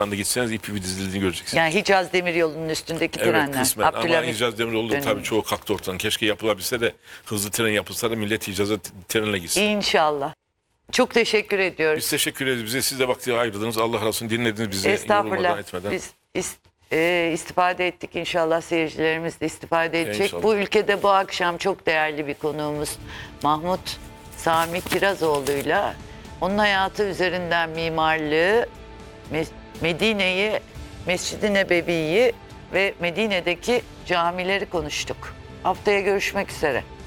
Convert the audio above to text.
anda gitseniz ipi bir dizildiğini göreceksiniz. Yani Hicaz Demiryolu'nun üstündeki Evet, trenler. kısmen ama Abdülhamit Hicaz Demiryolu dönemi. tabii çoğu kalktı ortadan. Keşke yapılabilse de hızlı tren yapılsa da millet Hicaz'a trenle gitsin. İnşallah. Çok teşekkür ediyoruz. Biz teşekkür ederiz. Bize siz de vakti ayırdınız. Allah razı olsun, dinlediniz bizi yorulmadan Estağfurullah. etmeden. Biz istifade ettik. İnşallah seyircilerimiz de istifade edecek. İnşallah. Bu ülkede bu akşam çok değerli bir konuğumuz Mahmut Sami Kirazoğlu'yla onun hayatı üzerinden mimarlığı, Medine'yi, Mescid-i Nebevi'yi ve Medine'deki camileri konuştuk. Haftaya görüşmek üzere.